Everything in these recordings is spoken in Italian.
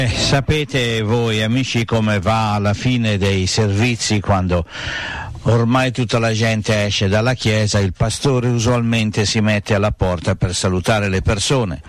Sapete voi amici come va alla fine dei servizi quando ormai tutta la gente esce dalla chiesa, il pastore usualmente si mette alla porta per salutare le persone.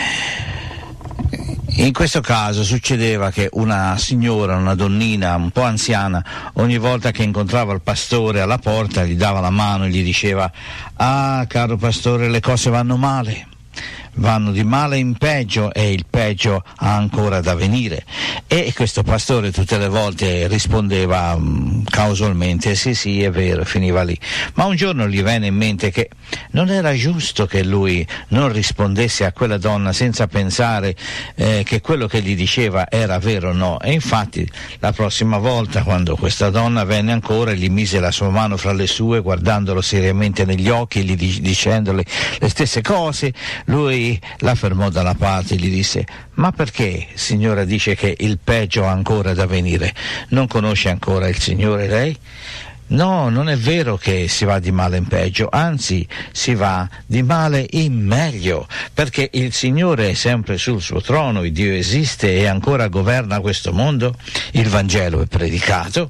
In questo caso succedeva che una signora, una donnina un po' anziana, ogni volta che incontrava il pastore alla porta gli dava la mano e gli diceva: «Ah, caro pastore, le cose vanno male». Vanno di male in peggio e il peggio ha ancora da venire. E questo pastore tutte le volte rispondeva casualmente sì, è vero, finiva lì. Ma un giorno gli venne in mente che non era giusto che lui non rispondesse a quella donna senza pensare che quello che gli diceva era vero o no. E infatti la prossima volta, quando questa donna venne ancora, gli mise la sua mano fra le sue, guardandolo seriamente negli occhi e dicendole le stesse cose, lui la fermò dalla parte e gli disse: «Ma perché, signora, dice che il peggio ha ancora da venire? Non conosce ancora il Signore lei?» «No, non è vero che si va di male in peggio, anzi si va di male in meglio, perché il Signore è sempre sul suo trono, il Dio esiste e ancora governa questo mondo, il Vangelo è predicato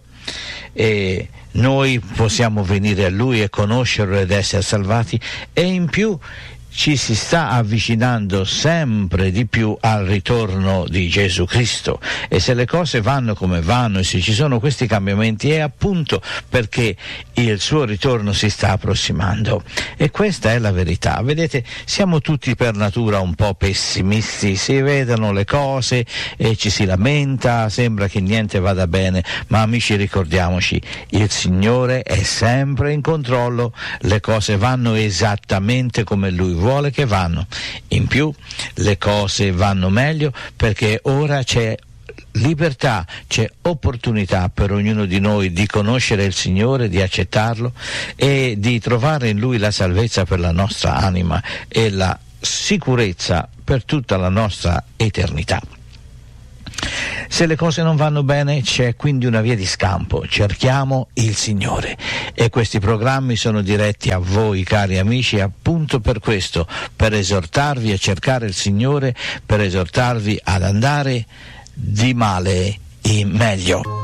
e noi possiamo venire a Lui e conoscerlo ed essere salvati, e in più ci si sta avvicinando sempre di più al ritorno di Gesù Cristo, e se le cose vanno come vanno e se ci sono questi cambiamenti è appunto perché il suo ritorno si sta approssimando. E questa è la verità. Vedete, siamo tutti per natura un po' pessimisti, si vedono le cose e ci si lamenta, sembra che niente vada bene, ma amici, ricordiamoci, il Signore è sempre in controllo, le cose vanno esattamente come Lui vuole che vanno. In più le cose vanno meglio perché ora c'è libertà, c'è opportunità per ognuno di noi di conoscere il Signore, di accettarlo e di trovare in Lui la salvezza per la nostra anima e la sicurezza per tutta la nostra eternità. Se le cose non vanno bene c'è quindi una via di scampo: cerchiamo il Signore, e questi programmi sono diretti a voi cari amici appunto per questo, per esortarvi a cercare il Signore, per esortarvi ad andare di male in meglio.